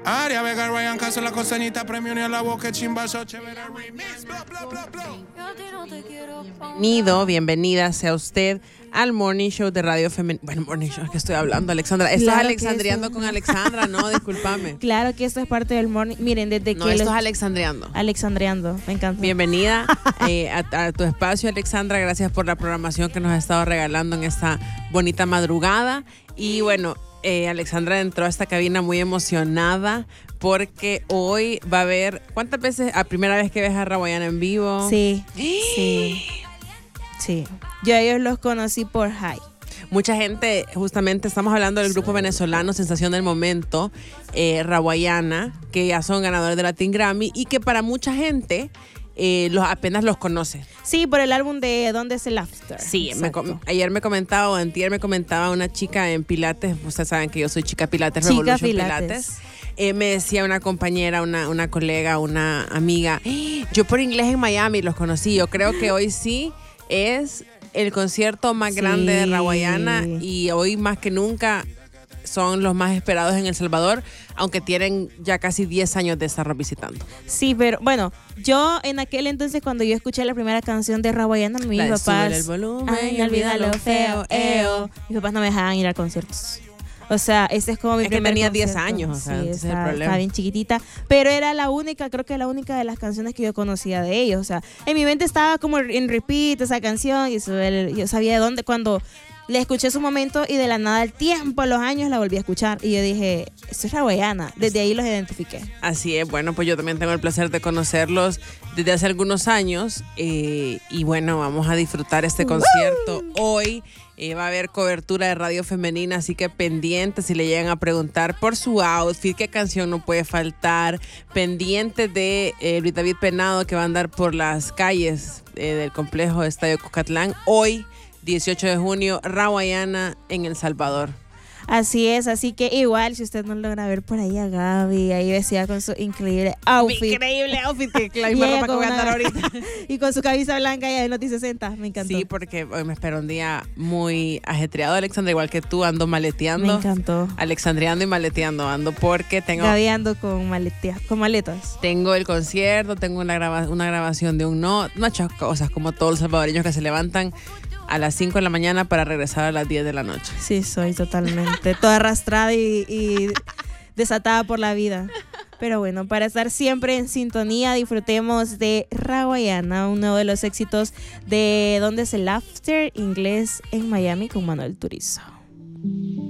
Aria Vega, Ryan Castro, la costeñita, premio ni a la boca, chimbazo, chévere, remix, bla, bla, bla, bla. Bienvenida sea usted al Morning Show de Radio Femenina. Bueno, Morning Show, es que estoy hablando, Alexandra. Estás Claro alexandriando con Alexandra, ¿no? Discúlpame. Claro que esto es parte del Morning. Miren, desde No, que... esto es alexandriando. Alexandriando, me encanta. Bienvenida a tu espacio, Alexandra. Gracias por la programación que nos has estado regalando en esta bonita madrugada. Y bueno, Alexandra entró a esta cabina muy emocionada porque hoy va a haber... ¿Cuántas veces? ¿A primera vez que ves a Rawayana en vivo? Sí, sí. Yo a ellos los conocí por High. Mucha gente, justamente estamos hablando del grupo venezolano Sensación del Momento, Rawayana, que ya son ganadores de Latin Grammy y que para mucha gente apenas los conoce. Sí, por el álbum de ¿Dónde es el After? Sí, ayer me comentaba, o antier me comentaba una chica en Pilates, ustedes saben que yo soy chica Pilates, Chica Revolution Pilates. Me decía una compañera, una colega, una amiga, yo por inglés en Miami los conocí, yo creo que hoy sí es el concierto más grande de Rawayana y hoy más que nunca son los más esperados en El Salvador, aunque tienen ya casi 10 años de estarnos visitando. Sí, pero bueno, yo en aquel entonces cuando yo escuché la primera canción de Rawayana, mis papás... El volumen, ay, no olvida lo feo, mis papás no me dejaban ir a conciertos. O sea, ese es como mi primer que tenía concierto. 10 años, o sea, sí, ese es el problema. Estaba bien chiquitita, pero era la única, creo que la única de las canciones que yo conocía de ellos. O sea, en mi mente estaba como en repeat esa canción y yo sabía de dónde, cuando la escuché su momento y de la nada, al tiempo, a los años, la volví a escuchar. Y yo dije, esto es Rawayana. Desde ahí los identifiqué. Así es, bueno, pues yo también tengo el placer de conocerlos desde hace algunos años y bueno, vamos a disfrutar este concierto hoy. Va a haber cobertura de Radio Femenina, así que pendientes si le llegan a preguntar por su outfit, qué canción no puede faltar, pendientes de Luis David Penado, que va a andar por las calles del complejo de Estadio Cucatlán hoy, 18 de junio, Rawayana en El Salvador. Así es, así que igual si usted no logra ver por ahí a Gaby, ahí vestida con su increíble outfit. Increíble outfit que la misma ropa que voy a andar ahorita. Y con su camisa blanca y de Noti 60, me encantó. Sí, porque hoy me espera un día muy ajetreado, Alexandra, igual que tú, ando maleteando. Me encantó. Alexandriando y maleteando, ando porque tengo... Gaby ando con maletas. Tengo el concierto, tengo una grabación de muchas cosas, como todos los salvadoreños que se levantan a las 5 de la mañana para regresar a las 10 de la noche. Sí, soy totalmente toda arrastrada y desatada por la vida. Pero bueno, para estar siempre en sintonía, disfrutemos de Rawayana, uno de los éxitos de ¿Dónde es el After? Inglés en Miami con Manuel Turizo.